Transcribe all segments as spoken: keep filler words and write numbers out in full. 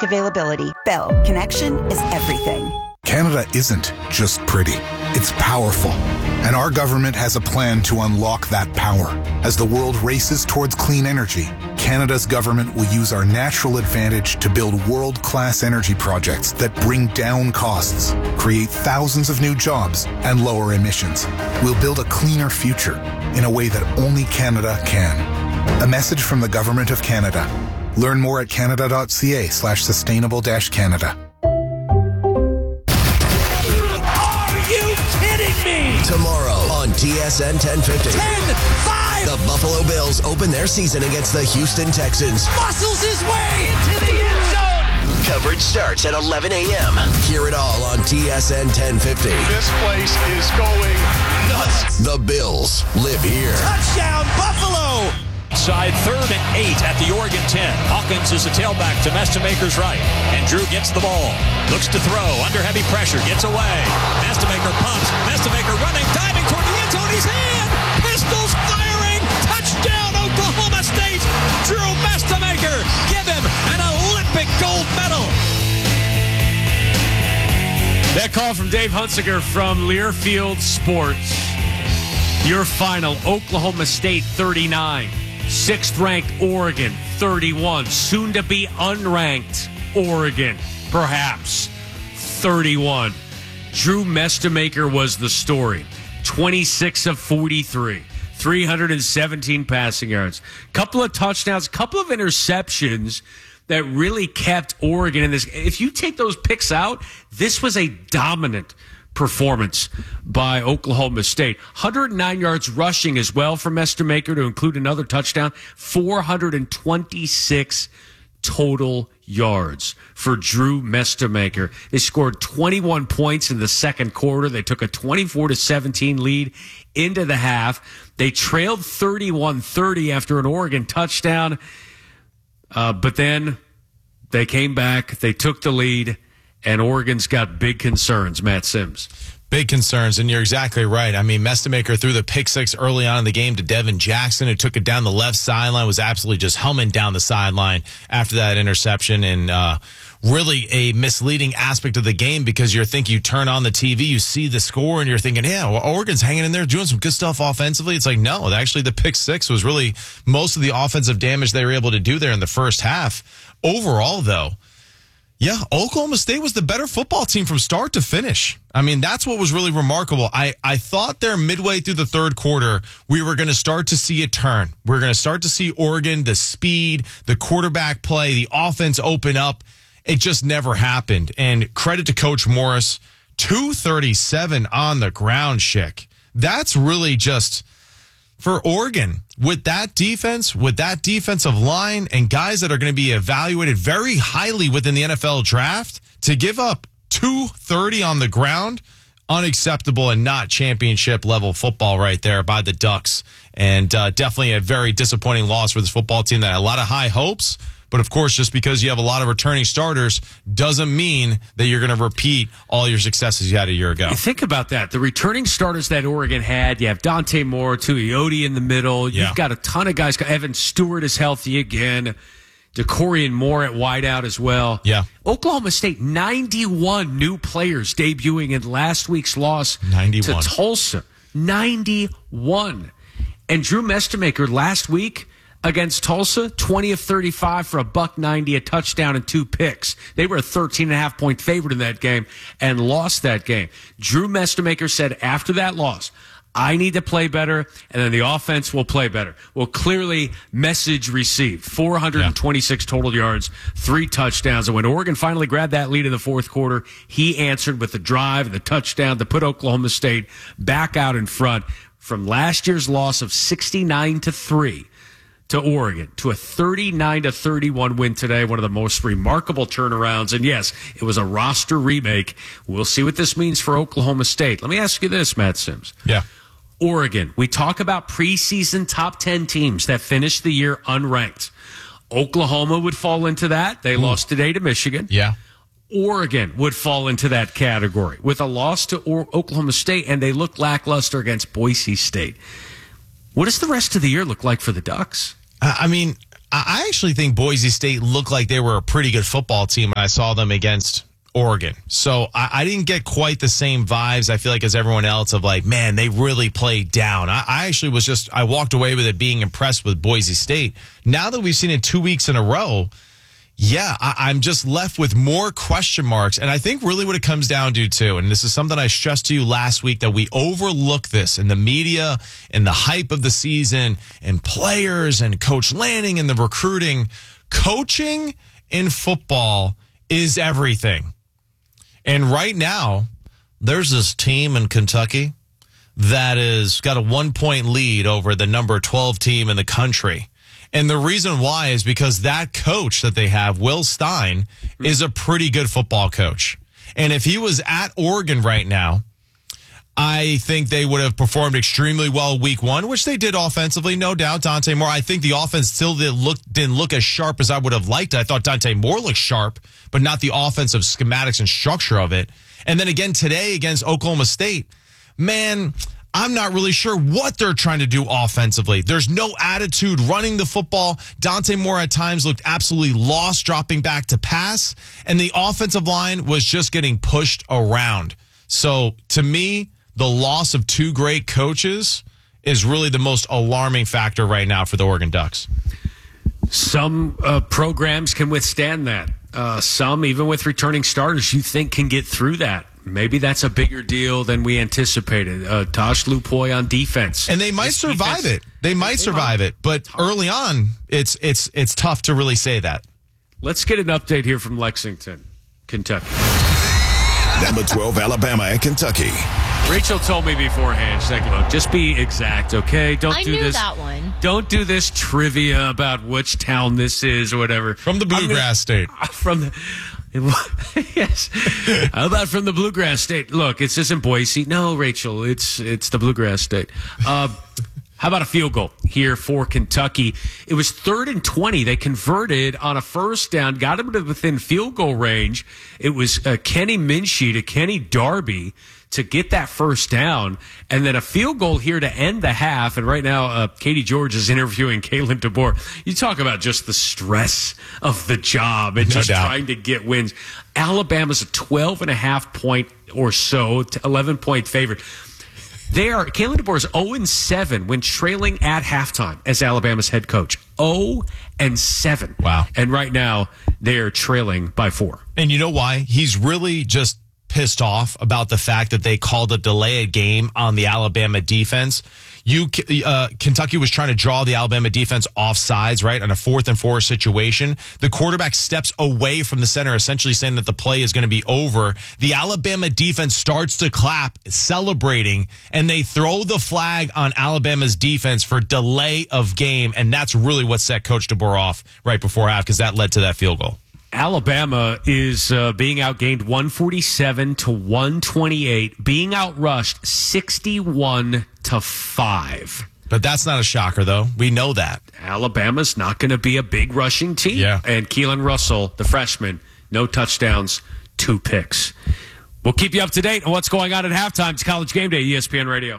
availability. Bell, connection is everything. Canada isn't just pretty, it's powerful. And our government has a plan to unlock that power. As the world races towards clean energy, Canada's government will use our natural advantage to build world-class energy projects that bring down costs, create thousands of new jobs, and lower emissions. We'll build a cleaner future in a way that only Canada can. A message from the Government of Canada. Learn more at canada.ca slash sustainable dash Canada. Tomorrow on T S N ten fifty. ten five! The Buffalo Bills open their season against the Houston Texans. Muscles his way into the end zone! Coverage starts at eleven a.m. Hear it all on T S N ten fifty. This place is going nuts. The Bills live here. Touchdown, Buffalo! Side third and eight at the Oregon ten. Hawkins is a tailback to Mestamaker's right. And Drew gets the ball. Looks to throw. Under heavy pressure. Gets away. Mestamaker pumps. Mestamaker running. Diving toward the end zone. He's in. Pistols firing. Touchdown, Oklahoma State. Drew Mestamaker. Give him an Olympic gold medal. That call from Dave Hunsiker from Learfield Sports. Your final, Oklahoma State thirty-nine. Sixth-ranked Oregon, thirty-one. Soon-to-be unranked Oregon, perhaps, thirty-one. Drew Mestamaker was the story. twenty-six of forty-three. three hundred seventeen passing yards. Couple of touchdowns, couple of interceptions that really kept Oregon in this. If you take those picks out, this was a dominant performance by Oklahoma State. one hundred nine yards rushing as well for Mestamaker to include another touchdown. four hundred twenty-six total yards for Drew Mestamaker. They scored twenty-one points in the second quarter. They took a twenty-four to seventeen lead into the half. They trailed thirty-one thirty after an Oregon touchdown. Uh, but then they came back. They took the lead. And Oregon's got big concerns, Matt Sims. Big concerns, and you're exactly right. I mean, Mestamaker threw the pick six early on in the game to Devin Jackson, who took it down the left sideline, was absolutely just humming down the sideline after that interception, and uh, really a misleading aspect of the game because you're thinking, you turn on the T V, you see the score, and you're thinking, yeah, well, Oregon's hanging in there doing some good stuff offensively. It's like, no, actually the pick six was really most of the offensive damage they were able to do there in the first half. Overall, though, yeah, Oklahoma State was the better football team from start to finish. I mean, that's what was really remarkable. I, I thought there midway through the third quarter, we were going to start to see a turn. We are going to start to see Oregon, the speed, the quarterback play, the offense open up. It just never happened. And credit to Coach Morris, two thirty-seven on the ground, Schick. That's really just... For Oregon, with that defense, with that defensive line, and guys that are going to be evaluated very highly within the N F L draft, to give up two thirty on the ground, unacceptable and not championship level football right there by the Ducks. And uh, definitely a very disappointing loss for this football team that had a lot of high hopes. But, of course, just because you have a lot of returning starters doesn't mean that you're going to repeat all your successes you had a year ago. Think about that. The returning starters that Oregon had, you have Dante Moore, Tuioti in the middle. You've Yeah. got a ton of guys. Evan Stewart is healthy again. DeCorian Moore at wideout as well. Yeah. Oklahoma State, ninety-one new players debuting in last week's loss ninety-one. to Tulsa. ninety-one. And Drew Mestamaker last week against Tulsa, twenty of thirty-five for a buck ninety, a touchdown and two picks. They were a thirteen and a half point favorite in that game and lost that game. Drew Mestamaker said after that loss, I need to play better, and then the offense will play better. Well, clearly, message received. four hundred twenty-six yeah. total yards, three touchdowns. And when Oregon finally grabbed that lead in the fourth quarter, he answered with the drive and the touchdown to put Oklahoma State back out in front from last year's loss of sixty-nine to three. To Oregon, to a thirty-nine to thirty-one win today, one of the most remarkable turnarounds. And yes, it was a roster remake. We'll see what this means for Oklahoma State. Let me ask you this, Matt Sims. Yeah. Oregon, we talk about preseason top ten teams that finished the year unranked. Oklahoma would fall into that. They Ooh. lost today to Michigan. Yeah. Oregon would fall into that category with a loss to o- Oklahoma State, and they look lackluster against Boise State. What does the rest of the year look like for the Ducks? I mean, I actually think Boise State looked like they were a pretty good football team when I saw them against Oregon. So I, I didn't get quite the same vibes, I feel like, as everyone else of like, man, they really played down. I, I actually was just, I walked away with it being impressed with Boise State. Now that we've seen it two weeks in a row, yeah, I, I'm just left with more question marks. And I think really what it comes down to, too, and this is something I stressed to you last week, that we overlook this in the media and the hype of the season and players and Coach Lanning and the recruiting. Coaching in football is everything. And right now, there's this team in Kentucky that has got a one-point lead over the number twelve team in the country. And the reason why is because that coach that they have, Will Stein, is a pretty good football coach. And if he was at Oregon right now, I think they would have performed extremely well week one, which they did offensively, no doubt. Dante Moore, I think the offense still did look, didn't look as sharp as I would have liked. I thought Dante Moore looked sharp, but not the offensive schematics and structure of it. And then again today against Oklahoma State, man, I'm not really sure what they're trying to do offensively. There's no attitude running the football. Dante Moore at times looked absolutely lost, dropping back to pass, and the offensive line was just getting pushed around. So to me, the loss of two great coaches is really the most alarming factor right now for the Oregon Ducks. Some uh, programs can withstand that. Uh, some, even with returning starters, you think can get through that. Maybe that's a bigger deal than we anticipated. Uh, Tosh Lupoy on defense. And they might This survive defense, it. They might survive it. But early on, it's it's it's tough to really say that. Let's get an update here from Lexington, Kentucky. Number twelve, Alabama and Kentucky. Rachel told me beforehand, she's like, look, just be exact, okay? Don't I do knew this. that one. Don't do this trivia about which town this is or whatever. From the Bluegrass State. From the yes. How about from the Bluegrass State? Look, it's just in Boise. No, Rachel, it's it's the Bluegrass State. Uh, how about a field goal here for Kentucky? It was third and twenty. They converted on a first down, got them to within field goal range. It was uh, Kenny Minshee to Kenny Darby to get that first down, and then a field goal here to end the half. And right now, uh, Katie George is interviewing Kalen DeBoer. You talk about just the stress of the job and No just doubt. trying to get wins. Alabama's a twelve and a half point or so, eleven point favorite. They are, Kalen DeBoer is oh and seven when trailing at halftime as Alabama's head coach. oh and seven. Wow. And right now, they are trailing by four. And you know why? He's really just pissed off about the fact that they called a delay a game on the Alabama defense. You, uh, Kentucky was trying to draw the Alabama defense off sides, right, on a fourth and four situation. The quarterback steps away from the center, essentially saying that the play is going to be over. The Alabama defense starts to clap, celebrating, and they throw the flag on Alabama's defense for delay of game, and that's really what set Coach DeBoer off right before half, because that led to that field goal. Alabama is uh, being outgained one forty-seven to one twenty-eight, being outrushed sixty-one to five. But that's not a shocker, though. We know that. Alabama's not going to be a big rushing team. Yeah. And Keelan Russell, the freshman, no touchdowns, two picks. We'll keep you up to date on what's going on at halftime. It's College Game Day, E S P N Radio.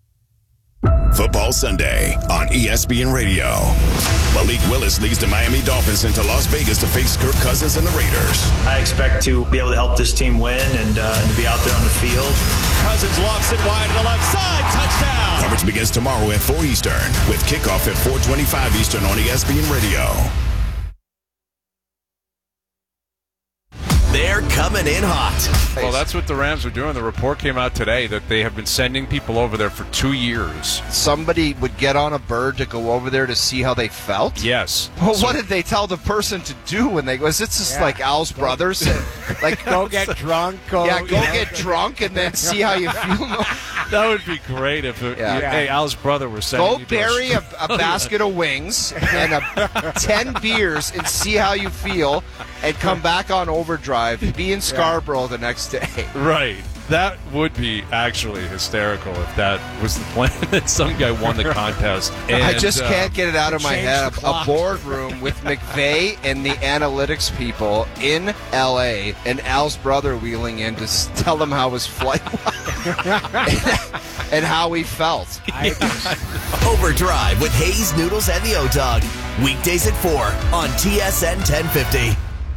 Football Sunday on E S P N Radio. Malik Willis leads the Miami Dolphins into Las Vegas to face Kirk Cousins and the Raiders. I expect to be able to help this team win and, uh, and to be out there on the field. Cousins lofts it wide to the left side. Touchdown. Coverage begins tomorrow at four Eastern with kickoff at four twenty-five Eastern on E S P N Radio. They're coming in hot. Well, that's what the Rams are doing. The report came out today that they have been sending people over there for two years. Somebody would get on a bird to go over there to see how they felt? Yes. Well, So- what did they tell the person to do when they go? Is it just Yeah. like Al's brothers? Like Go get drunk. Go, yeah, go you know. get drunk and then see how you feel. That would be great if, it, Yeah. hey, Al's brother was sending Go you to a- bury a, a basket of wings and a, ten beers and see how you feel, and come back on overdrive. Be in Scarborough the next day. Right. That would be actually hysterical if that was the plan, that some guy won the contest. And, I just uh, can't get it out of my change head. the A clock. boardroom with McVay and the analytics people in L A and Al's brother wheeling in to s- tell him how his flight was and how he felt. Overdrive with Hayes, Noodles, and the O-Dog. Weekdays at four on T S N ten fifty.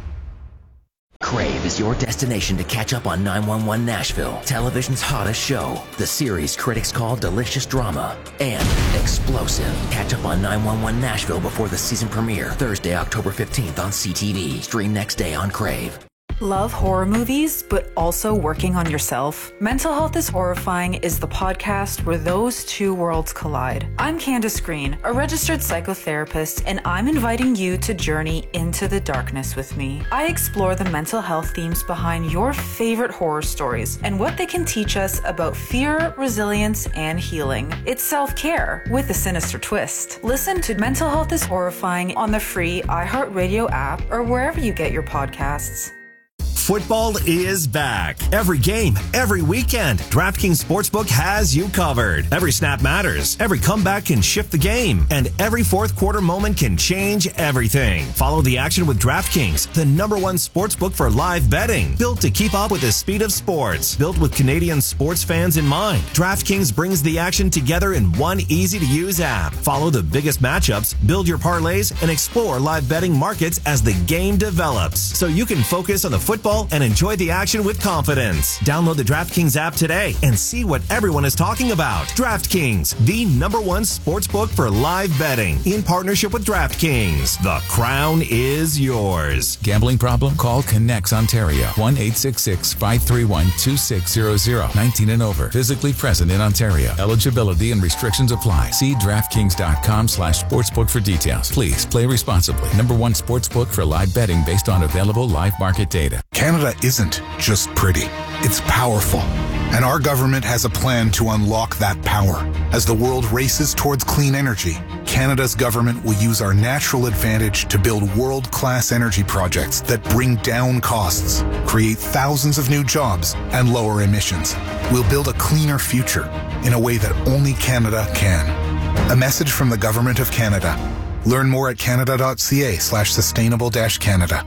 Crave is your destination to catch up on nine one one Nashville, television's hottest show. The series critics call delicious drama and explosive. Catch up on nine one one Nashville before the season premiere, Thursday, October fifteenth on C T V. Stream next day on Crave. Love horror movies, but also working on yourself? Mental Health is Horrifying is the podcast where those two worlds collide. I'm Candace Green, a registered psychotherapist, and I'm inviting you to journey into the darkness with me. I explore the mental health themes behind your favorite horror stories and what they can teach us about fear, resilience, and healing. It's self-care with a sinister twist. Listen to Mental Health is Horrifying on the free iHeartRadio app or wherever you get your podcasts. Football is back. Every game, every weekend, DraftKings Sportsbook has you covered. Every snap matters. Every comeback can shift the game. And every fourth quarter moment can change everything. Follow the action with DraftKings, the number one sportsbook for live betting. Built to keep up with the speed of sports. Built with Canadian sports fans in mind. DraftKings brings the action together in one easy-to-use app. Follow the biggest matchups, build your parlays, and explore live betting markets as the game develops. So you can focus on the football and enjoy the action with confidence. Download the DraftKings app today and see what everyone is talking about. DraftKings, the number one sportsbook for live betting. In partnership with DraftKings, the crown is yours. Gambling problem? Call Connects Ontario. one eight six six, five three one, two six zero zero. nineteen and over. Physically present in Ontario. Eligibility and restrictions apply. See DraftKings.com slash sportsbook for details. Please play responsibly. Number one sportsbook for live betting based on available live market data. Canada isn't just pretty, it's powerful. And our government has a plan to unlock that power. As the world races towards clean energy, Canada's government will use our natural advantage to build world-class energy projects that bring down costs, create thousands of new jobs, and lower emissions. We'll build a cleaner future in a way that only Canada can. A message from the Government of Canada. Learn more at canada.ca slash sustainable dash Canada.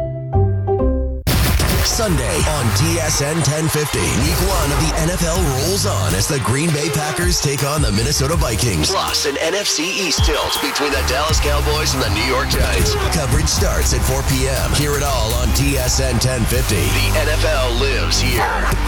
Sunday on T S N ten fifty. Week one of the N F L rolls on as the Green Bay Packers take on the Minnesota Vikings. Plus, an N F C East tilt between the Dallas Cowboys and the New York Giants. Coverage starts at four p.m. Hear it all on T S N ten fifty. The N F L lives here.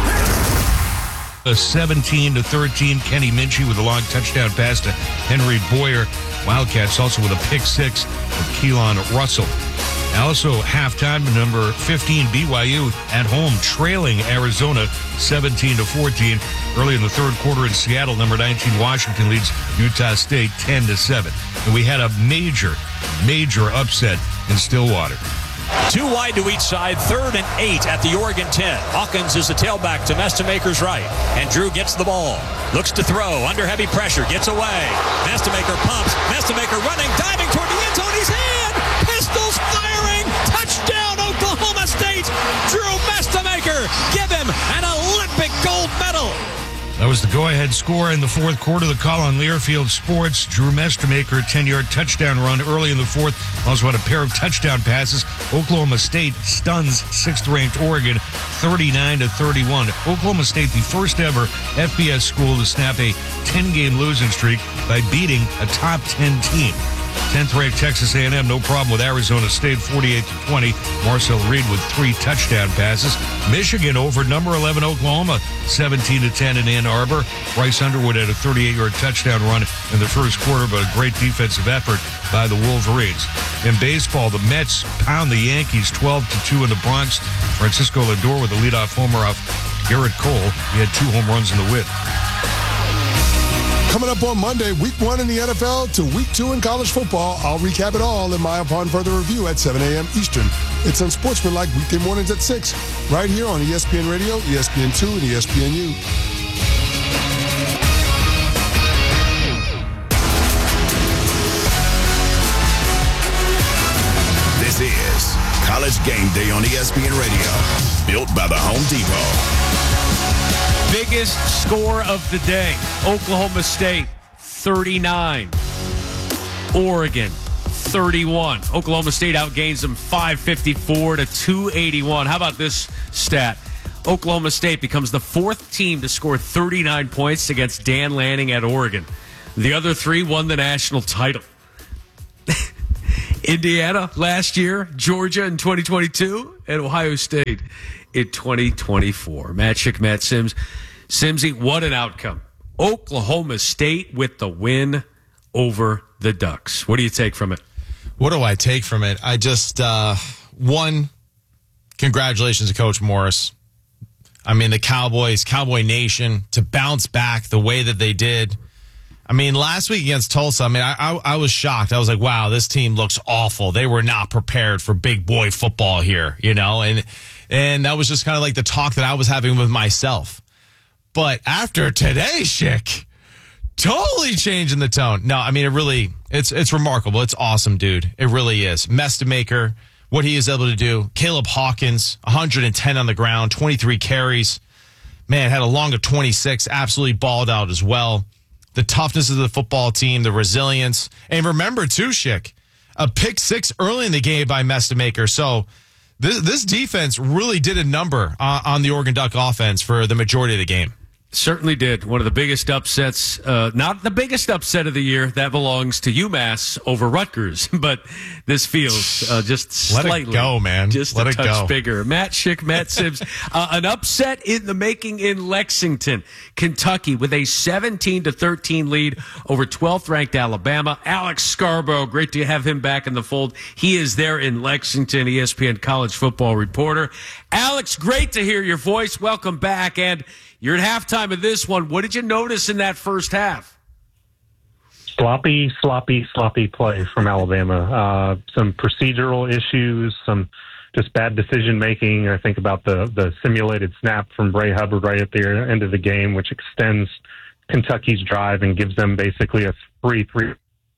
A seventeen to thirteen, Kenny Minchie with a long touchdown pass to Henry Boyer. Wildcats also with a pick six of Keelan Russell. Also, halftime, number fifteen, B Y U at home, trailing Arizona seventeen to fourteen. Early in the third quarter in Seattle, number nineteen, Washington leads Utah State ten to seven. And we had a major, major upset in Stillwater. Two wide to each side, third and eight at the Oregon ten. Hawkins is the tailback to Mestemaker's right. And Drew gets the ball. Looks to throw, under heavy pressure, gets away. Mestemaker pumps. Mestemaker running, diving toward the end zone. He's in! Pistols firing! Touchdown, Oklahoma State! Drew Mestemaker! Give him an Olympic gold medal! That was the go-ahead score in the fourth quarter. The call on Learfield Sports. Drew Mestemaker, ten-yard touchdown run early in the fourth. Also had a pair of touchdown passes. Oklahoma State stuns sixth-ranked Oregon thirty-nine to thirty-one. Oklahoma State, the first ever F B S school to snap a ten-game losing streak by beating a top ten team. tenth-ranked Texas A and M, no problem with Arizona State, forty-eight to twenty. Marcel Reed with three touchdown passes. Michigan over number eleven Oklahoma, seventeen to ten in Ann Arbor. Bryce Underwood had a thirty-eight-yard touchdown run in the first quarter, but a great defensive effort by the Wolverines. In baseball, the Mets pound the Yankees twelve to two in the Bronx. Francisco Lindor with a leadoff homer off Garrett Cole. He had two home runs in the win. Coming up on Monday, week one in the N F L to week two in college football. I'll recap it all in my Upon Further Review at seven a.m. Eastern. It's Unsportsmanlike weekday mornings at six, right here on E S P N Radio, E S P N two, and E S P N U. This is College Game Day on E S P N Radio, built by the Home Depot. Biggest score of the day, Oklahoma State, thirty-nine. Oregon, thirty-one. Oklahoma State outgains them five fifty-four to two eighty-one. How about this stat? Oklahoma State becomes the fourth team to score thirty-nine points against Dan Lanning at Oregon. The other three won the national title. Indiana last year, Georgia in twenty twenty-two, and Ohio State in twenty twenty-four. Matt Schick, Matt Sims. Simsy, what an outcome. Oklahoma State with the win over the Ducks. What do you take from it? What do I take from it? I just, uh, one, congratulations to Coach Morris. I mean, the Cowboys, Cowboy Nation, to bounce back the way that they did. I mean, last week against Tulsa, I mean, I, I, I was shocked. I was like, wow, this team looks awful. They were not prepared for big boy football here, you know? And, and that was just kind of like the talk that I was having with myself. But after today, Schick, totally changing the tone. No, I mean, it really, it's it's remarkable. It's awesome, dude. It really is. Mestemaker, what he is able to do. Caleb Hawkins, one hundred ten on the ground, twenty-three carries. Man, had a long of twenty-six, absolutely balled out as well. The toughness of the football team, the resilience. And remember, too, Schick, a pick six early in the game by Mestemaker. So this, this defense really did a number uh, on the Oregon Duck offense for the majority of the game. Certainly did. One of the biggest upsets, uh, not the biggest upset of the year. That belongs to UMass over Rutgers. But this feels uh, just slightly. Let it go, man. Just Let a it touch go. bigger. Matt Schick, Matt Sims. uh, an upset in the making in Lexington, Kentucky, with a seventeen to thirteen lead over twelfth ranked Alabama. Alex Scarborough, great to have him back in the fold. He is there in Lexington, E S P N college football reporter. Alex, great to hear your voice. Welcome back. And you're at halftime of this one. What did you notice in that first half? Sloppy, sloppy, sloppy play from Alabama. Uh, some procedural issues, some just bad decision making. I think about the, the simulated snap from Bray Hubbard right at the end of the game, which extends Kentucky's drive and gives them basically a three three.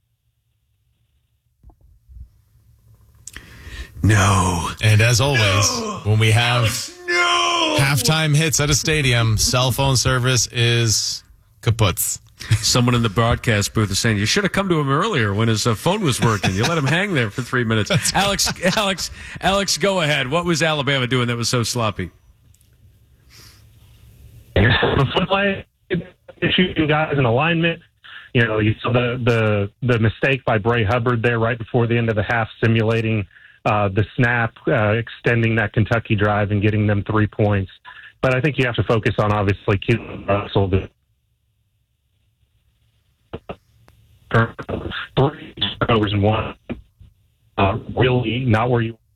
No. And as always, no. when we have Alex, no. halftime hits at a stadium, cell phone service is kaputs. Someone in the broadcast booth is saying you should have come to him earlier when his uh, phone was working. You let him hang there for three minutes. Alex, Alex, Alex, go ahead. What was Alabama doing that was so sloppy? The footlight shooting guys in alignment. You know, you saw the, the, the mistake by Bray Hubbard there right before the end of the half, simulating uh, the snap, uh, extending that Kentucky drive and getting them three points. But I think you have to focus on, obviously, Keelan Russell. The three turnovers and one. Uh, really not where you.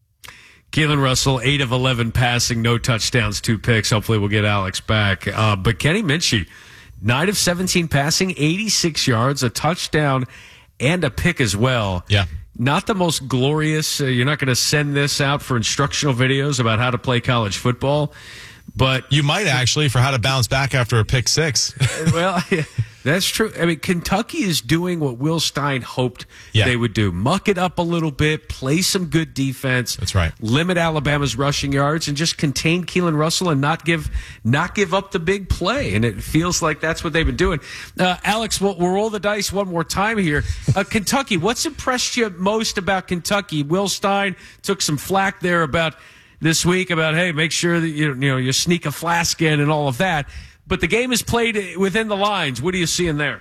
Keelan Russell, eight of eleven passing, no touchdowns, two picks. Hopefully we'll get Alex back. Uh, but Kenny Minchey, nine of seventeen passing, eighty-six yards, a touchdown, and a pick as well. Yeah. Not the most glorious. Uh, you're not going to send this out for instructional videos about how to play college football. But you might actually for how to bounce back after a pick six. Well, that's true. I mean, Kentucky is doing what Will Stein hoped yeah. they would do. Muck it up a little bit, play some good defense. That's right. Limit Alabama's rushing yards and just contain Keelan Russell and not give not give up the big play. And it feels like that's what they've been doing. Uh, Alex, we'll, we'll roll the dice one more time here. Uh, Kentucky, what's impressed you most about Kentucky? Will Stein took some flack there about this week about, hey, make sure that you, you know you sneak a flask in and all of that. But the game is played within the lines. What are you seeing there?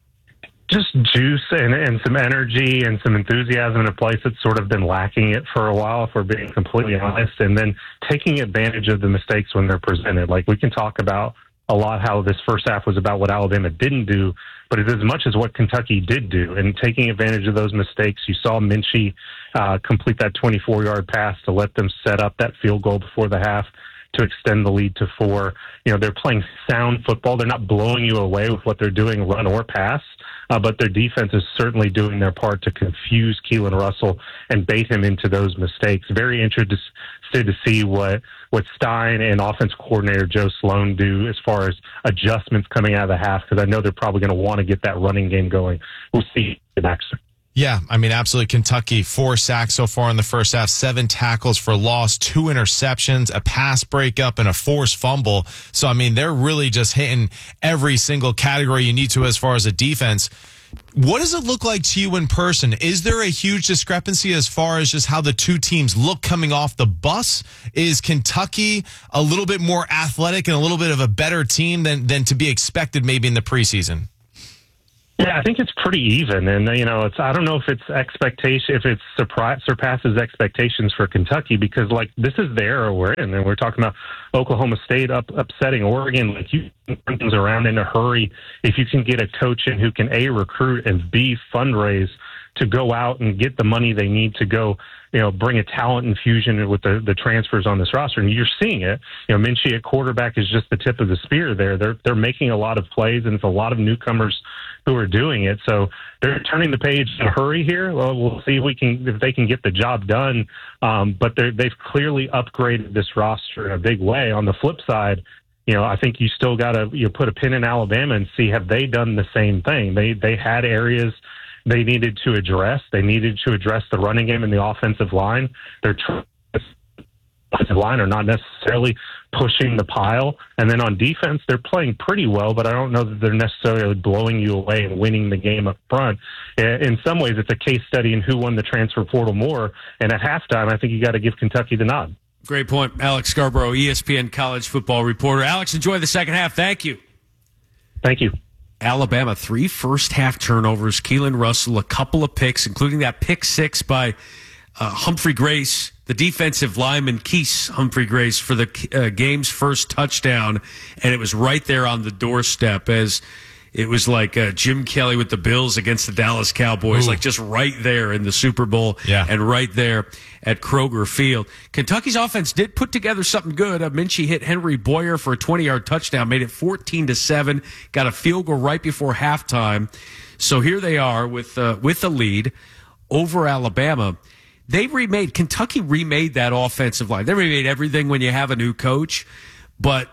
Just juice and, and some energy and some enthusiasm in a place that's sort of been lacking it for a while, if we're being completely honest, and then taking advantage of the mistakes when they're presented. Like, we can talk about a lot how this first half was about what Alabama didn't do, but it's as much as what Kentucky did do, and taking advantage of those mistakes. You saw Minchey uh, complete that twenty-four-yard pass to let them set up that field goal before the half to extend the lead to four. You know, they're playing sound football. They're not blowing you away with what they're doing, run or pass, uh, but their defense is certainly doing their part to confuse Keelan Russell and bait him into those mistakes. Very interested to see what, what Stein and offense coordinator Joe Sloan do as far as adjustments coming out of the half, because I know they're probably going to want to get that running game going. We'll see next. Yeah, I mean, absolutely. Kentucky, four sacks so far in the first half, seven tackles for loss, two interceptions, a pass breakup, and a forced fumble. So, I mean, they're really just hitting every single category you need to as far as a defense. What does it look like to you in person? Is there a huge discrepancy as far as just how the two teams look coming off the bus? Is Kentucky a little bit more athletic and a little bit of a better team than, than to be expected maybe in the preseason? Yeah, I think it's pretty even, and you know, it's I don't know if it's expectation, if it's surprise, surpasses expectations for Kentucky, because like this is the era we're in, and we're talking about Oklahoma State up upsetting Oregon. Like you can turn things around in a hurry if you can get a coach in who can A, recruit, and B, fundraise to go out and get the money they need to go, you know, bring a talent infusion with the, the transfers on this roster. And you're seeing it. You know, Minchie at quarterback is just the tip of the spear there. They're they're making a lot of plays, and it's a lot of newcomers who are doing it. So they're turning the page in a hurry here. Well, we'll see if we can if they can get the job done. Um, but they're, they've clearly upgraded this roster in a big way. On the flip side, you know, I think you still got to you know, put a pin in Alabama and see, have they done the same thing? They they had areas they needed to address. They needed to address the running game and the offensive line. Their offensive line are not necessarily pushing the pile. And then on defense, they're playing pretty well, but I don't know that they're necessarily blowing you away and winning the game up front. In some ways, it's a case study in who won the transfer portal more. And at halftime, I think you got to give Kentucky the nod. Great point. Alex Scarborough, E S P N college football reporter. Alex, enjoy the second half. Thank you. Thank you. Alabama, three first-half turnovers. Keelan Russell, a couple of picks, including that pick six by uh, Humphrey Grace, the defensive lineman, Keese Humphrey Grace, for the uh, game's first touchdown. And it was right there on the doorstep, as it was like uh, Jim Kelly with the Bills against the Dallas Cowboys, Ooh. like just right there in the Super Bowl yeah. and right there at Kroger Field. Kentucky's offense did put together something good. Uh, Minchie hit Henry Boyer for a twenty-yard touchdown, made it fourteen to seven, got a field goal right before halftime. So here they are with uh, with a lead over Alabama. They remade, Kentucky remade that offensive line. They remade everything when you have a new coach, but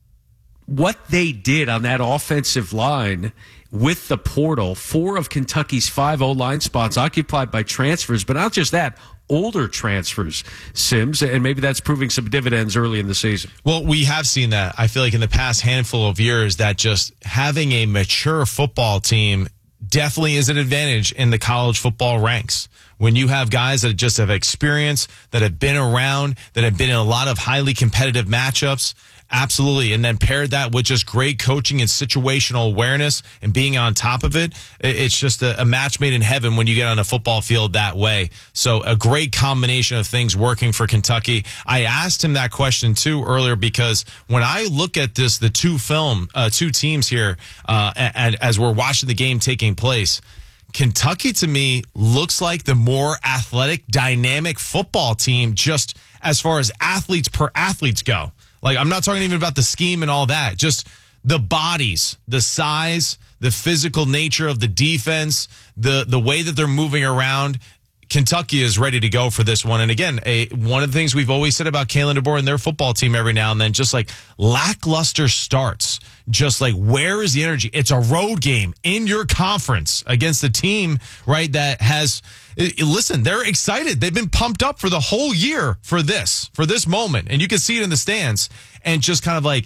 what they did on that offensive line with the portal, four of Kentucky's five O-line spots occupied by transfers, but not just that, older transfers, Sims, and maybe that's proving some dividends early in the season. Well, we have seen that. I feel like in the past handful of years that just having a mature football team definitely is an advantage in the college football ranks. When you have guys that just have experience, that have been around, that have been in a lot of highly competitive matchups, absolutely. And then paired that with just great coaching and situational awareness and being on top of it, it's just a, a match made in heaven when you get on a football field that way. So a great combination of things working for Kentucky. I asked him that question too earlier, because when I look at this, the two film, uh, two teams here, uh, and as we're watching the game taking place, Kentucky, to me, looks like the more athletic, dynamic football team, just as far as athletes per athletes go. Like, I'm not talking even about the scheme and all that, just the bodies, the size, the physical nature of the defense, the the way that they're moving around. Kentucky is ready to go for this one. And again, a, one of the things we've always said about Kalen DeBoer and their football team every now and then, just like lackluster starts, just like, where is the energy? It's a road game in your conference against a team, right, that has, listen, they're excited. They've been pumped up for the whole year for this, for this moment. And you can see it in the stands. And just kind of like,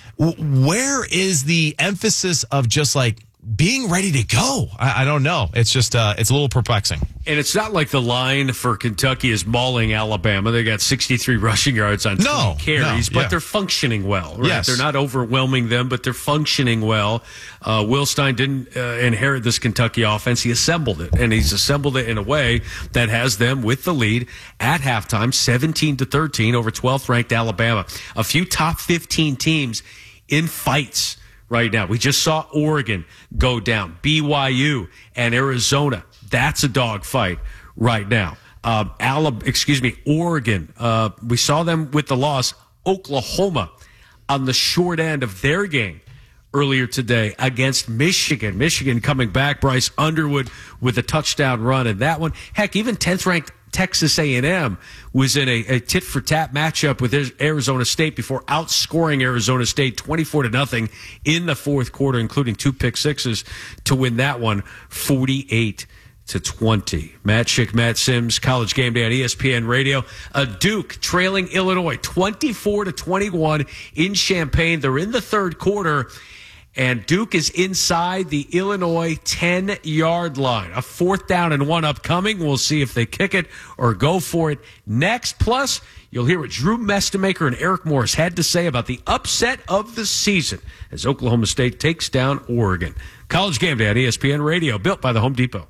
where is the emphasis of just like being ready to go? I, I don't know. It's just, uh, it's a little perplexing. And it's not like the line for Kentucky is mauling Alabama. They got sixty-three rushing yards on twenty no, carries, no, but yeah. they're functioning well. Right? Yes. They're not overwhelming them, but they're functioning well. Uh, Will Stein didn't uh, inherit this Kentucky offense. He assembled it, and he's assembled it in a way that has them with the lead at halftime, seventeen to thirteen over twelfth ranked Alabama. A few top fifteen teams in fights right now. We just saw Oregon go down, B Y U and Arizona. That's a dogfight right now. Uh, Alabama, excuse me, Oregon. Uh, we saw them with the loss. Oklahoma on the short end of their game earlier today against Michigan. Michigan coming back. Bryce Underwood with a touchdown run in that one. Heck, even tenth ranked Texas A and M was in a, a tit-for-tat matchup with Arizona State before outscoring Arizona State twenty-four to nothing in the fourth quarter, including two pick sixes to win that one forty-eight to twenty. Matt Schick, Matt Sims, College Game Day on E S P N Radio. A Duke trailing Illinois twenty-four to twenty-one in Champaign. They're in the third quarter, and Duke is inside the Illinois ten-yard line. A fourth down and one upcoming. We'll see if they kick it or go for it next. Plus, you'll hear what Drew Mestemaker and Eric Morris had to say about the upset of the season as Oklahoma State takes down Oregon. College Game Day on E S P N Radio, built by the Home Depot.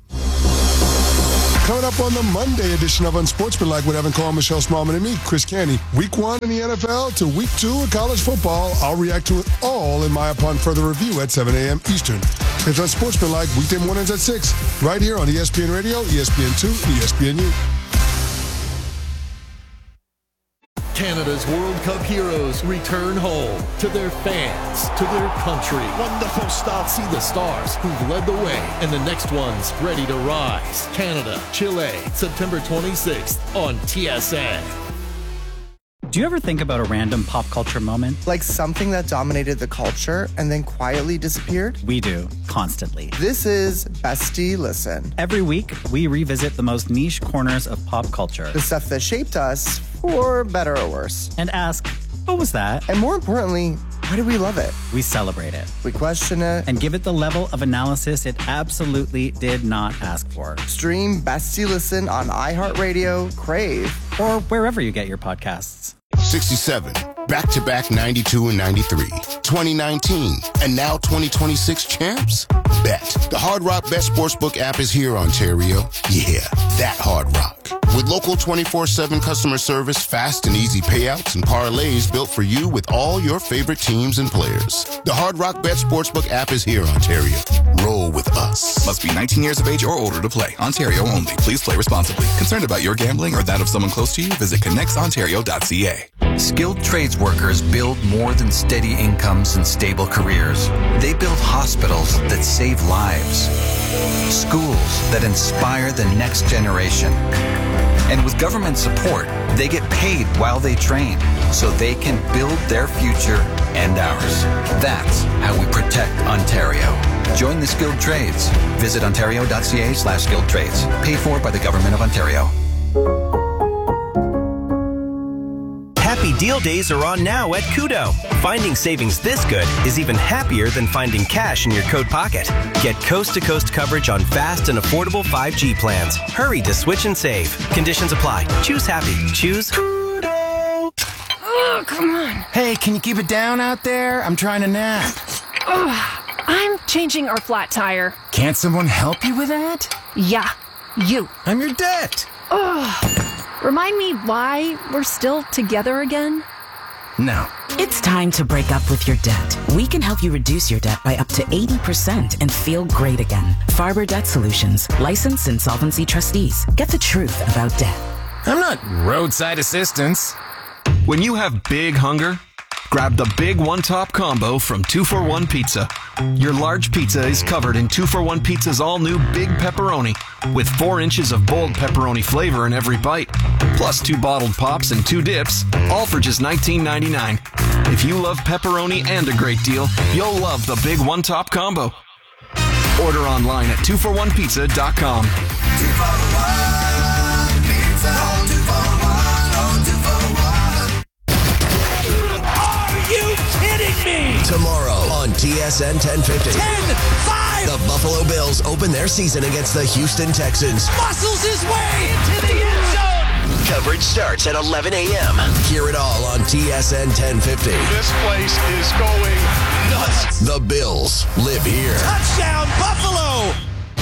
Coming up on the Monday edition of Unsportsmanlike with Evan Cole, Michelle Smallman, and me, Chris Canty. Week one in the N F L to week two in college football. I'll react to it all in my upon further review at seven a.m. Eastern. It's Unsportsmanlike weekday mornings at six, right here on E S P N Radio, E S P N two, and E S P N U. Canada's World Cup heroes return home to their fans, to their country. Wonderful stuff. See the stars who've led the way and the next ones ready to rise. Canada, Chile, September twenty-sixth on T S N. Do you ever think about a random pop culture moment? Like something that dominated the culture and then quietly disappeared? We do, constantly. This is Bestie Listen. Every week, we revisit the most niche corners of pop culture. The stuff that shaped us, for better or worse. And ask, what was that? And more importantly, why do we love it? We celebrate it. We question it. And give it the level of analysis it absolutely did not ask for. Stream Bestie Listen on iHeartRadio, Crave, or wherever you get your podcasts. sixty-seven, back-to-back ninety-two and ninety-three, twenty nineteen, and now twenty twenty-six champs? Bet. The Hard Rock Bet Sportsbook app is here, Ontario. Yeah, that Hard Rock. With local twenty-four seven customer service, fast and easy payouts, and parlays built for you with all your favorite teams and players. The Hard Rock Bet Sportsbook app is here, Ontario. Roll with us. Must be nineteen years of age or older to play. Ontario only. Please play responsibly. Concerned about your gambling or that of someone close to you? Visit connects ontario dot c a. Skilled trades workers build more than steady incomes and stable careers. They build hospitals that save lives, schools that inspire the next generation. And with government support, they get paid while they train so they can build their future and ours. That's how we protect Ontario. Join the skilled trades. Visit ontario dot c a slash skilled trades. Paid for by the Government of Ontario. Happy Deal Days are on now at Koodo. Finding savings this good is even happier than finding cash in your coat pocket. Get coast-to-coast coverage on fast and affordable five G plans. Hurry to switch and save. Conditions apply. Choose happy. Choose Koodo. Oh, come on. Hey, can you keep it down out there? I'm trying to nap. Oh, I'm changing our flat tire. Can't someone help you with that? Yeah, you. I'm your debt. Oh. Remind me why we're still together again? No. It's time to break up with your debt. We can help you reduce your debt by up to eighty percent and feel great again. Farber Debt Solutions, licensed insolvency trustees. Get the truth about debt. I'm not roadside assistance. When you have big hunger, grab the Big One Top Combo from two for one Pizza. Your large pizza is covered in two for one Pizza's all-new Big Pepperoni, with four inches of bold pepperoni flavor in every bite, plus two bottled pops and two dips, all for just nineteen ninety-nine. If you love pepperoni and a great deal, you'll love the Big One Top Combo. Order online at two for one pizza dot com. two for one Pizza, two for one, oh, two for one. Are you kidding me? Tomorrow on T S N ten fifty. ten five! The Buffalo Bills open their season against the Houston Texans. Muscles his way into the end zone! Coverage starts at eleven a.m. Hear it all on T S N ten fifty. This place is going nuts. The Bills live here. Touchdown, Buffalo!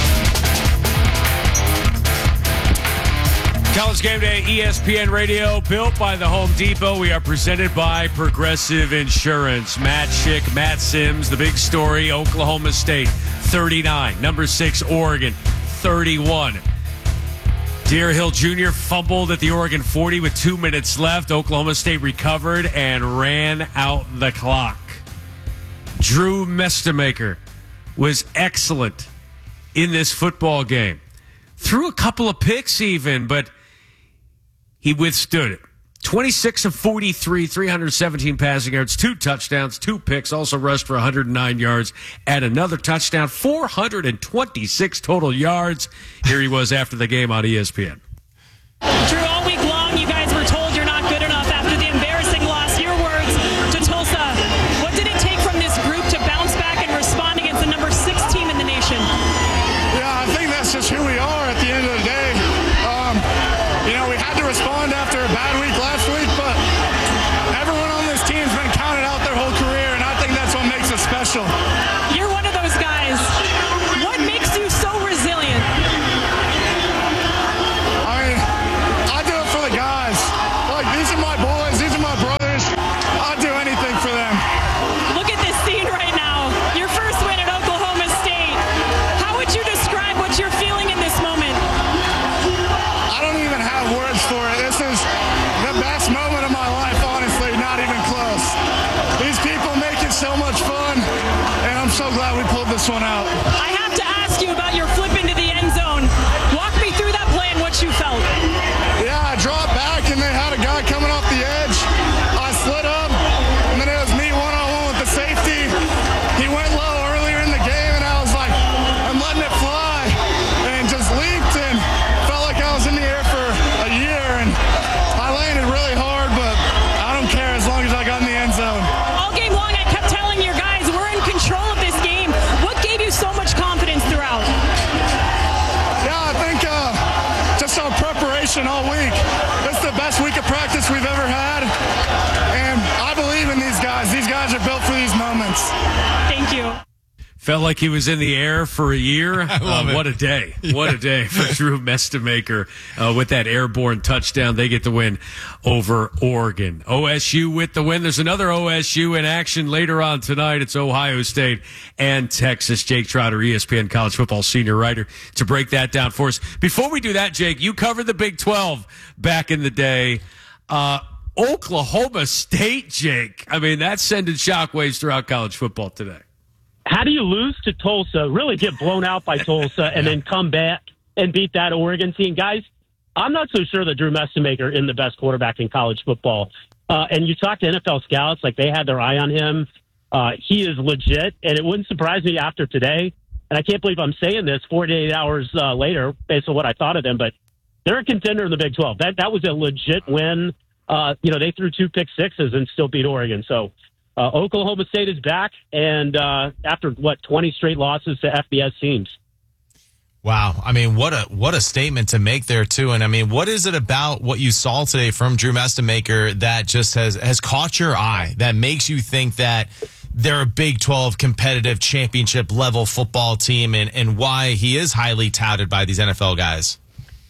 College Game Day, E S P N Radio, built by the Home Depot. We are presented by Progressive Insurance. Matt Schick, Matt Sims, the big story, Oklahoma State, thirty-nine. Number six, Oregon, thirty-one. Deer Hill Junior fumbled at the Oregon forty with two minutes left. Oklahoma State recovered and ran out the clock. Drew Mestemaker was excellent in this football game. Threw a couple of picks even, but he withstood it. twenty-six of forty-three, three hundred seventeen passing yards, two touchdowns, two picks, also rushed for one hundred nine yards and another touchdown, four hundred twenty-six total yards. Here he was after the game on E S P N. Drew, all week long, you guys were told you're not good enough after the embarrassing loss. Your words to Tulsa. What did it take from this group to bounce back and respond against the number six team in the nation? Yeah, I think that's just who we are at the end of the day. Um, you know, we had to respond after a bad week last week, but everyone on this team's been counted out their whole career, and I think that's what makes us special. You're one of those guys guys are built for these moments. Thank you. Felt like he was in the air for a year. I love uh, it. What a day. What a day for Drew Mestemaker uh, with that airborne touchdown. They get the win over Oregon. O S U with the win. There's another O S U in action later on tonight. It's Ohio State and Texas. Jake Trotter, E S P N college football senior writer, to break that down for us. Before we do that, Jake, you covered the Big twelve back in the day. Uh, Oklahoma State, Jake. I mean, that's sending shockwaves throughout college football today. How do you lose to Tulsa, really get blown out by Tulsa, and then come back and beat that Oregon team? Guys, I'm not so sure that Drew Mestemaker is the best quarterback in college football. Uh, and you talk to N F L scouts, like they had their eye on him. Uh, he is legit, and it wouldn't surprise me after today. And I can't believe I'm saying this forty-eight hours uh, later based on what I thought of them, but they're a contender in the Big twelve. That that was a legit win. Uh, you know, they threw two pick sixes and still beat Oregon. So uh, Oklahoma State is back, and uh, after, what, twenty straight losses to F B S teams. Wow. I mean, what a what a statement to make there, too. And, I mean, what is it about what you saw today from Drew Mestemaker that just has, has caught your eye, that makes you think that they're a Big twelve competitive championship-level football team, and, and why he is highly touted by these N F L guys?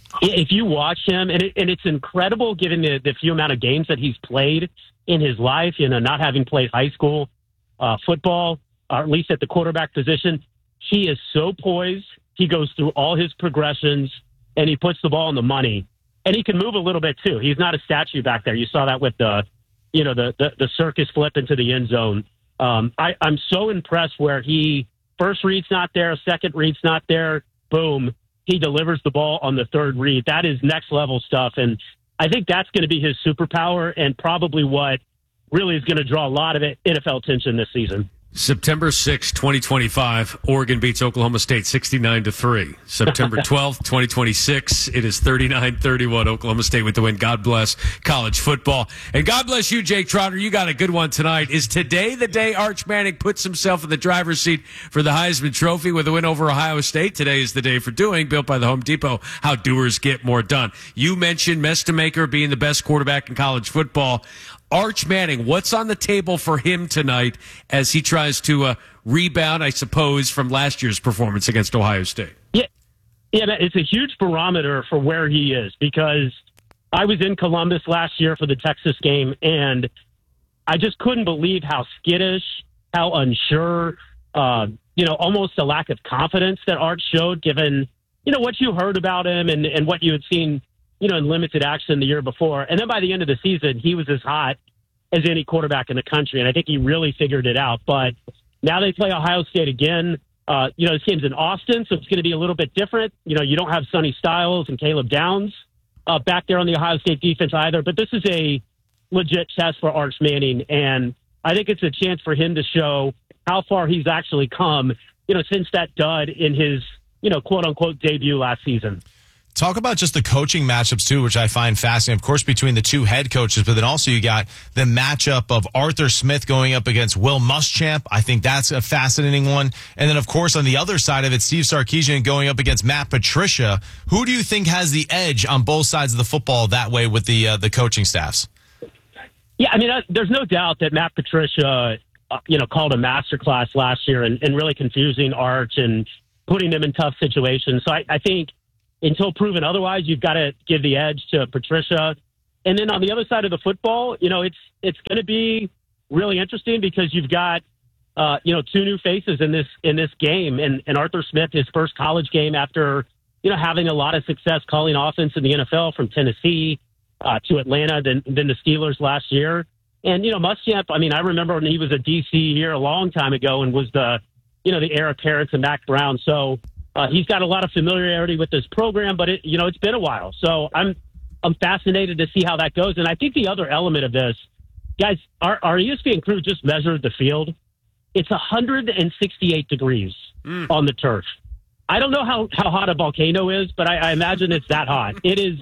If you watch him, and, it, and it's incredible given the, the few amount of games that he's played in his life, you know, not having played high school uh, football, or at least at the quarterback position, he is so poised. He goes through all his progressions, and he puts the ball on the money. And he can move a little bit, too. He's not a statue back there. You saw that with the, you know, the, the, the circus flip into the end zone. Um, I, I'm so impressed where he, first read's not there, second read's not there, boom, he delivers the ball on the third read. That is next level stuff. And I think that's going to be his superpower, and probably what really is going to draw a lot of N F L attention this season. September sixth, twenty twenty-five, Oregon beats Oklahoma State sixty-nine to three. September twelfth, twenty twenty-six, it is thirty-nine thirty-one. Oklahoma State with the win. God bless college football. And God bless you, Jake Trotter. You got a good one tonight. Is today the day Arch Manning puts himself in the driver's seat for the Heisman Trophy with a win over Ohio State? Today is the day for doing, built by the Home Depot, how doers get more done. You mentioned Mestemaker being the best quarterback in college football. Arch Manning, what's on the table for him tonight as he tries to uh, rebound, I suppose, from last year's performance against Ohio State? Yeah, yeah, it's a huge barometer for where he is, because I was in Columbus last year for the Texas game, and I just couldn't believe how skittish, how unsure, uh, you know, almost a lack of confidence that Arch showed, given, you know, what you heard about him and, and what you had seen, you know, in limited action the year before. And then by the end of the season, he was as hot as any quarterback in the country. And I think he really figured it out. But now they play Ohio State again. Uh, you know, this game's in Austin, so it's going to be a little bit different. You know, you don't have Sonny Styles and Caleb Downs uh, back there on the Ohio State defense either. But this is a legit test for Arch Manning. And I think it's a chance for him to show how far he's actually come, you know, since that dud in his, you know, quote unquote debut last season. Talk about just the coaching matchups, too, which I find fascinating, of course, between the two head coaches, but then also you got the matchup of Arthur Smith going up against Will Muschamp. I think that's a fascinating one. And then, of course, on the other side of it, Steve Sarkisian going up against Matt Patricia. Who do you think has the edge on both sides of the football that way with the uh, the coaching staffs? Yeah, I mean, uh, there's no doubt that Matt Patricia, uh, you know, called a masterclass last year and, and really confusing Arch and putting them in tough situations. So I, I think until proven otherwise, you've got to give the edge to Patricia. And then on the other side of the football, you know, it's it's going to be really interesting because you've got, uh, you know, two new faces in this in this game. And, and Arthur Smith, his first college game after, you know, having a lot of success calling offense in the N F L from Tennessee uh, to Atlanta, then, then the Steelers last year. And, you know, Muschamp, I mean, I remember when he was a D C here a long time ago and was the, you know, the heir apparent to Mac Brown. So, Uh, he's got a lot of familiarity with this program, but it, you know, it's been a while. So I'm, I'm fascinated to see how that goes. And I think the other element of this, guys, our, our E S P N crew just measured the field. It's one hundred sixty-eight degrees mm. on the turf. I don't know how, how hot a volcano is, but I, I imagine it's that hot. It is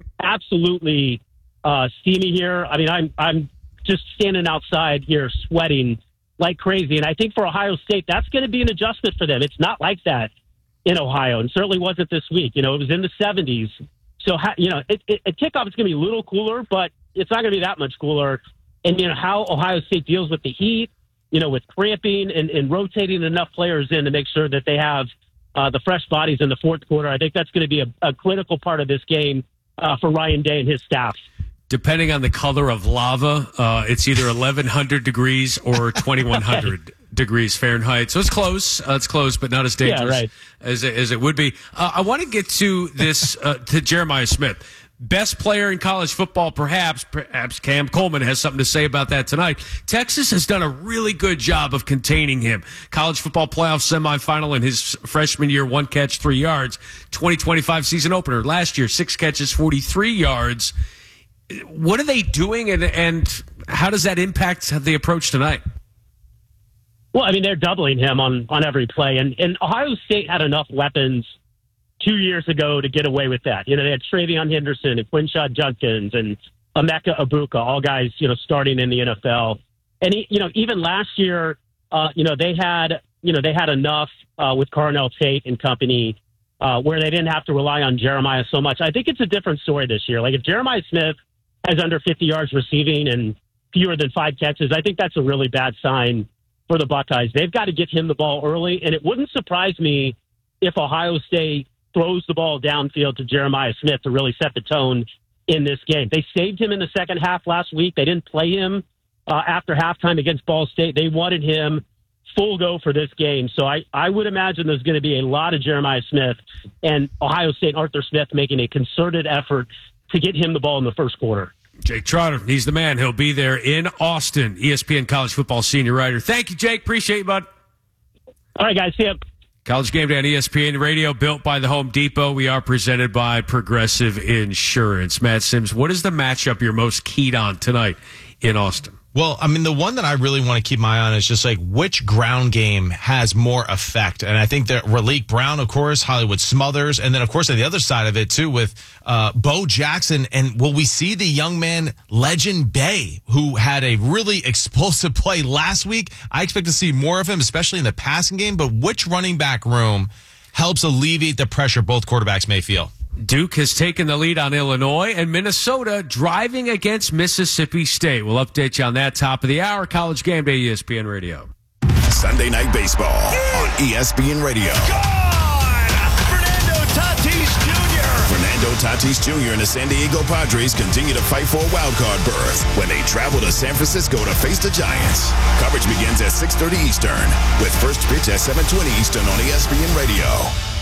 absolutely uh, steamy here. I mean, I'm, I'm just standing outside here sweating like crazy. And I think for Ohio State, that's going to be an adjustment for them. It's not like that in Ohio, and certainly wasn't this week. You know, it was in the seventies. So, you know, it, it, at kickoff, it's going to be a little cooler, but it's not going to be that much cooler. and, you know, how Ohio State deals with the heat, you know, with cramping and, and rotating enough players in to make sure that they have uh, the fresh bodies in the fourth quarter. I think that's going to be a, a critical part of this game uh, for Ryan Day and his staff. Depending on the color of lava, uh, it's either eleven hundred degrees or twenty-one hundred degrees Fahrenheit. So it's close. Uh, it's close, but not as dangerous yeah, right. as, it, as it would be. Uh, I want to get to this, uh, to Jeremiah Smith. Best player in college football, perhaps. Perhaps Cam Coleman has something to say about that tonight. Texas has done a really good job of containing him. College football playoff semifinal in his freshman year, one catch, three yards. twenty twenty-five season opener last year, six catches, forty-three yards. What are they doing, and, and how does that impact the approach tonight? Well, I mean, they're doubling him on, on every play, and, and Ohio State had enough weapons two years ago to get away with that. You know, they had Travion Henderson and Quinshad Judkins and Emeka Ibuka, all guys, you know, starting in the N F L. And, he, you know, even last year, uh, you know, they had, you know, they had enough uh, with Carnell Tate and company uh, where they didn't have to rely on Jeremiah so much. I think it's a different story this year. Like if Jeremiah Smith has under fifty yards receiving and fewer than five catches, I think that's a really bad sign for the Buckeyes. They've got to get him the ball early, and it wouldn't surprise me if Ohio State throws the ball downfield to Jeremiah Smith to really set the tone in this game. They saved him in the second half last week. They didn't play him uh, after halftime against Ball State. They wanted him full go for this game. So I, I would imagine there's going to be a lot of Jeremiah Smith and Ohio State Arthur Smith making a concerted effort to get him the ball in the first quarter. Jake Trotter, he's the man. He'll be there in Austin. E S P N College Football senior writer. Thank you, Jake. Appreciate you, bud. All right, guys. See ya. College Game Day on E S P N Radio, built by the Home Depot. We are presented by Progressive Insurance. Matt Sims, what is the matchup you're most keyed on tonight in Austin? Well, I mean, the one that I really want to keep my eye on is just like which ground game has more effect. And I think that Raleek Brown, of course, Hollywood Smothers, and then, of course, on the other side of it, too, with uh, Bo Jackson. And will we see the young man, Legend Bay, who had a really explosive play last week? I expect to see more of him, especially in the passing game. But which running back room helps alleviate the pressure both quarterbacks may feel? Duke has taken the lead on Illinois, and Minnesota driving against Mississippi State. We'll update you on that top of the hour. College Game Day, E S P N Radio. Sunday Night Baseball on E S P N Radio. Fernando Tatis Junior Fernando Tatis Junior and the San Diego Padres continue to fight for a wild card berth when they travel to San Francisco to face the Giants. Coverage begins at six thirty Eastern with first pitch at seven twenty Eastern on E S P N Radio.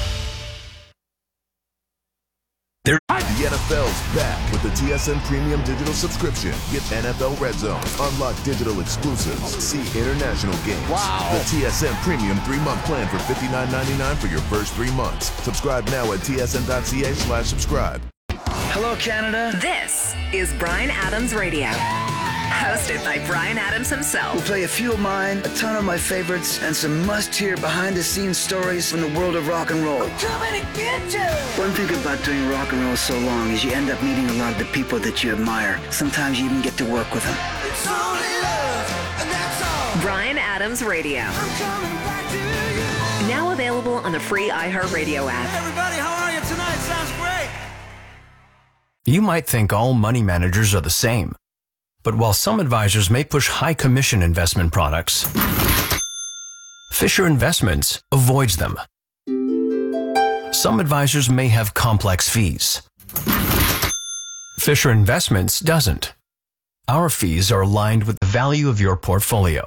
The N F L's back with the T S N Premium Digital Subscription. Get N F L Red Zone, unlock digital exclusives, see international games. Wow. The T S N Premium three-month plan for fifty-nine ninety-nine for your first three months. Subscribe now at tsn.ca slash subscribe. Hello, Canada. This is Bryan Adams Radio. Hosted by Bryan Adams himself. We'll play a few of mine, a ton of my favorites, and some must-hear behind-the-scenes stories from the world of rock and roll. I'm coming to get you! One thing about doing rock and roll so long is you end up meeting a lot of the people that you admire. Sometimes you even get to work with them. It's only love, and that's all. Bryan Adams Radio. I'm coming back to you. Now available on the free iHeartRadio app. Hey everybody, how are you tonight? Sounds great. You might think all money managers are the same. But while some advisors may push high commission investment products, Fisher Investments avoids them. Some advisors may have complex fees. Fisher Investments doesn't. Our fees are aligned with the value of your portfolio.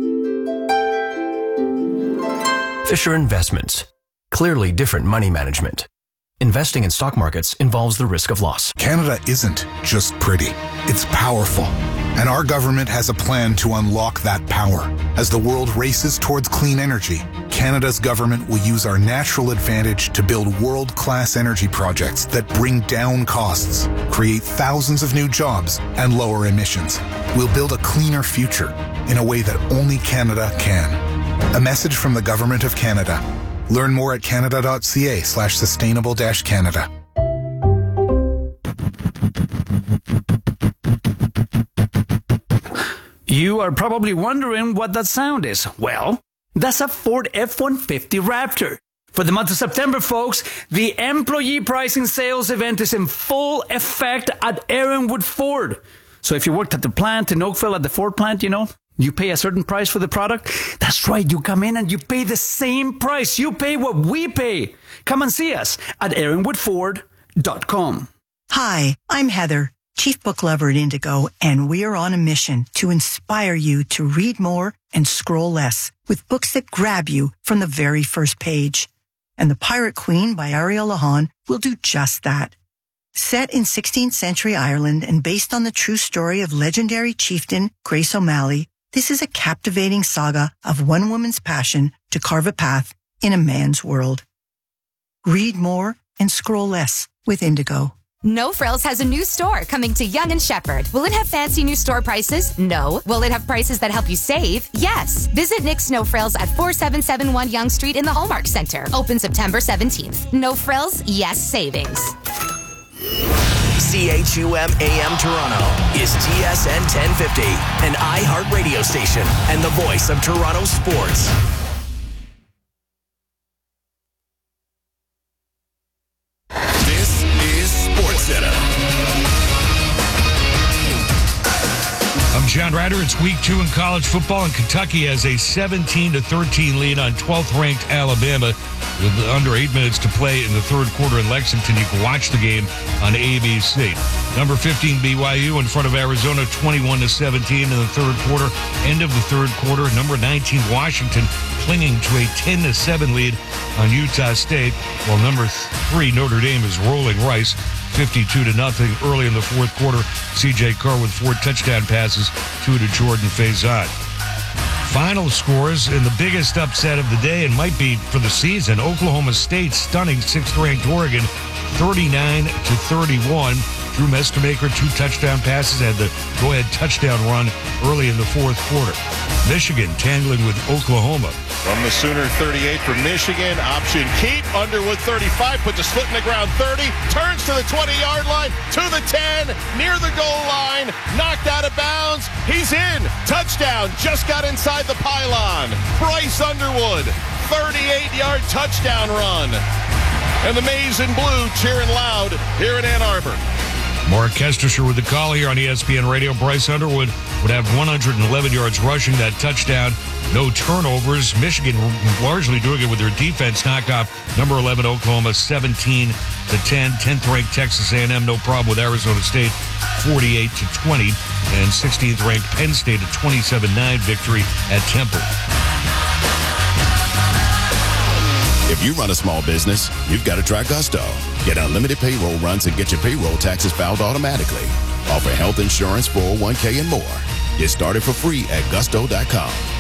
Fisher Investments. Clearly different money management. Investing in stock markets involves the risk of loss. Canada isn't just pretty. It's powerful. And our government has a plan to unlock that power. As the world races towards clean energy, Canada's government will use our natural advantage to build world-class energy projects that bring down costs, create thousands of new jobs, and lower emissions. We'll build a cleaner future in a way that only Canada can. A message from the Government of Canada. Learn more at canada.ca slash sustainable dash Canada. You are probably wondering what that sound is. Well, that's a Ford F one fifty Raptor. For the month of September, folks, the employee pricing sales event is in full effect at Aaronwood Ford. So if you worked at the plant in Oakville, at the Ford plant, you know, you pay a certain price for the product. That's right. You come in and you pay the same price. You pay what we pay. Come and see us at aaron wood ford dot com. Hi, I'm Heather, Chief Book Lover at Indigo, and we're on a mission to inspire you to read more and scroll less with books that grab you from the very first page. And The Pirate Queen by Ariel Lahan will do just that. Set in sixteenth century Ireland and based on the true story of legendary chieftain Grace O'Malley, this is a captivating saga of one woman's passion to carve a path in a man's world. Read more and scroll less with Indigo. No Frills has a new store coming to Yonge and Shepherd. Will it have fancy new store prices? No. Will it have prices that help you save? Yes. Visit Nick's No Frills at forty-seven seventy-one Yonge Street in the Hallmark Center. Open September seventeenth. No Frills, yes savings. C H U M A M Toronto is T S N ten fifty, an iHeart radio station and the voice of Toronto sports. This is SportsCenter. I'm John Ryder. It's week two in college football, and Kentucky has a seventeen to thirteen lead on twelfth ranked Alabama with under eight minutes to play in the third quarter in Lexington. You can watch the game on A B C. Number fifteen B Y U in front of Arizona twenty-one to seventeen in the third quarter. End of the third quarter. Number nineteen Washington clinging to a ten to seven lead on Utah State, while number three Notre Dame is rolling Rice fifty-two to nothing early in the fourth quarter. C J Carr with four touchdown passes, two to Jordan Faison. Final scores in the biggest upset of the day and might be for the season. Oklahoma State stunning sixth-ranked Oregon thirty-nine to thirty-one. Drew Mestamaker, two touchdown passes, had the go-ahead touchdown run early in the fourth quarter. Michigan tangling with Oklahoma. From the Sooner thirty-eight for Michigan, option keep, Underwood thirty-five, puts a slit in the ground thirty, turns to the twenty-yard line, to the ten, near the goal line, knocked out of bounds, he's in, touchdown, just got inside the pylon. Bryce Underwood, thirty-eight-yard touchdown run. And the Maize and Blue cheering loud here in Ann Arbor. Mark Kestershire with the call here on E S P N Radio. Bryce Underwood would have one hundred eleven yards rushing that touchdown. No turnovers. Michigan largely doing it with their defense. Knocked off number eleven Oklahoma seventeen to ten. tenth ranked Texas A and M no problem with Arizona State forty-eight to twenty. And sixteenth ranked Penn State a twenty-seven nine victory at Temple. If you run a small business, you've got to try Gusto. Get unlimited payroll runs and get your payroll taxes filed automatically. Offer health insurance, four oh one k, and more. Get started for free at gusto dot com.